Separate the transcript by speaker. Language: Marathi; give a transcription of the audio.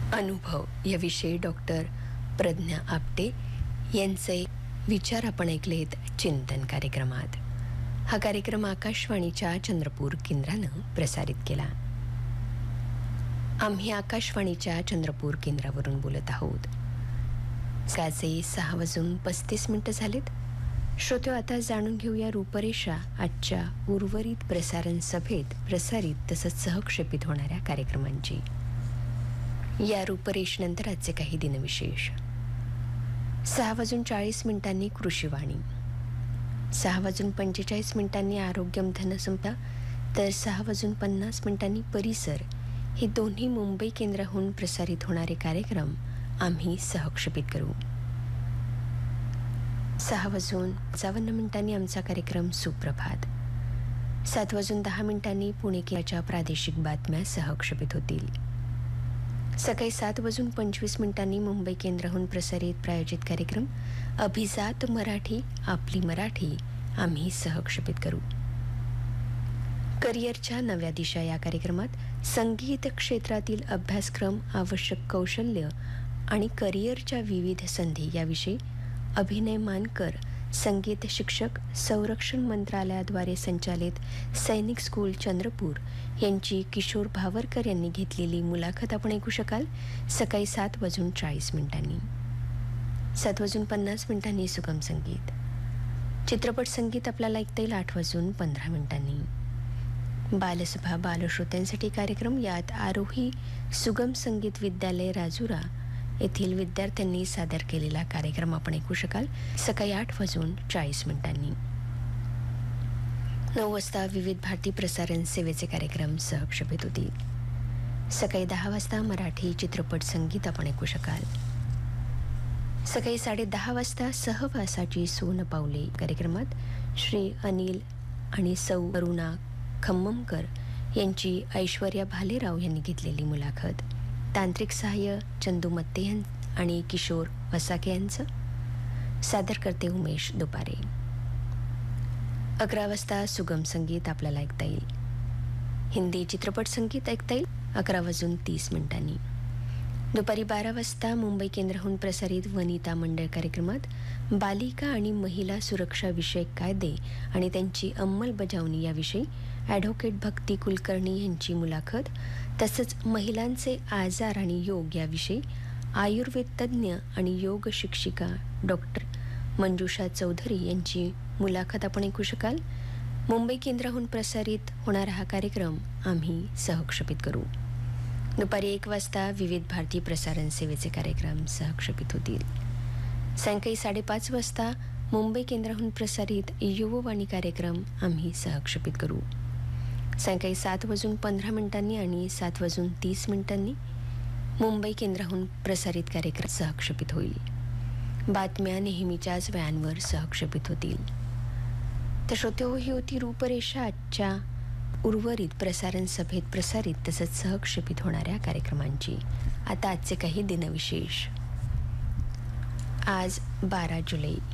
Speaker 1: अनुभव याविषयी डॉक्टर प्रज्ञा आपटे यांचे विचार आपण ऐकलेत चिंतन कार्यक्रमात. हा कार्यक्रम आकाशवाणीच्या चंद्रपूर केंद्रानं प्रसारित केला. आम्ही आकाशवाणीच्या चंद्रपूर केंद्रावरून बोलत आहोत. सकाळचे 6:35 झालेत. श्रोते, आता जाणून घेऊया रूपरेषा आजच्या उर्वरित प्रसारण सभेत प्रसारित तसंच सहक्षेपित होणाऱ्या कार्यक्रमांची. या रूपरेषेनंतर आजचे काही दिनविशेष. 6:40 कृषीवाणी, 6:45 आरोग्यम धनसंपदा, तर 6:50 परिसर हे दोन्ही मुंबई केंद्राहून प्रसारित होणारे कार्यक्रम आम्ही सहक्षेपित करू. 6:55 आमचा कार्यक्रम सुप्रभात. 7:10 पुणे केंद्राच्या प्रादेशिक बातम्या सहक्षेपित होतील. सकाळी 7:25 मुंबई केंद्राहून प्रसारित प्रायोजित कार्यक्रम अभिजात मराठी, आपली मराठी आम्ही सहक्षेपित करू. करिअरच्या नव्या दिशा या कार्यक्रमात संगीत क्षेत्रातील अभ्यासक्रम, आवश्यक कौशल्य आणि करिअरच्या विविध संधी याविषयी अभिनय मानकर, संगीत शिक्षक, संरक्षण मंत्रालयाद्वारे संचालित सैनिक स्कूल चंद्रपूर यांची किशोर भावरकर यांनी घेतलेली मुलाखत आपण ऐकू शकाल. सकाळी 7:40. 7:50 सुगम संगीत. चित्रपट संगीत आपल्याला ऐकता येईल 8:15. बालसभा बालश्रोत्यांसाठी कार्यक्रम, यात आरोही सुगम संगीत विद्यालय राजुरा येथील विद्यार्थ्यांनी सादर केलेला कार्यक्रम आपण ऐकू शकाल. सकाळी 8:40. 9 विविध भारती प्रसारण सेवेचे कार्यक्रम सहक्षेपित होतील. सकाळी 10 मराठी चित्रपट संगीत आपण ऐकू शकाल. सकाळी 10:30 सहवासाची सोन पावले कार्यक्रमात श्री अनिल आणि सौ अरुणा खम्ममकर यांची ऐश्वर्या भालेराव यांनी घेतलेली मुलाखत. तांत्रिक सहाय्य चंदू मत्ते आणि किशोर वसाके यांचं. सादर करते उमेश दुपारे. 11 सुगम संगीत आपल्याला ऐकता येईल. हिंदी चित्रपट संगीत ऐकता येईल 11:30. दुपारी 12 मुंबई केंद्राहून प्रसारित वनिता मंडळ कार्यक्रमात बालिका आणि महिला सुरक्षा विषयक कायदे आणि त्यांची अंमलबजावणी याविषयी ॲडव्होकेट भक्ती कुलकर्णी यांची मुलाखत, तसंच महिलांचे आजार आणि योग याविषयी आयुर्वेद तज्ज्ञ आणि योग शिक्षिका डॉक्टर मंजुषा चौधरी यांची मुलाखत आपण ऐकू शकाल. मुंबई केंद्राहून प्रसारित होणारा हा कार्यक्रम आम्ही सहक्षेपित करू. दुपारी 1 विविध भारती प्रसारण सेवेचे कार्यक्रम सहक्षेपित होतील. सायंकाळी 5:30 मुंबई केंद्राहून प्रसारित युववाणी कार्यक्रम आम्ही सहक्षेपित करू. सायंकाळी 7:15 आणि 7:30 मुंबई केंद्राहून प्रसारित कार्यक्रम सहक्षेपित होईल. बातम्या नेहमीच्याच वेळांवर सहक्षेपित होतील. तर श्रोतेहो, ही होती रूपरेषा आजच्या उर्वरित प्रसारण सभेत प्रसारित तसंच सहक्षेपित होणाऱ्या कार्यक्रमांची. आता आजचे काही दिनविशेष. आज 12 जुलै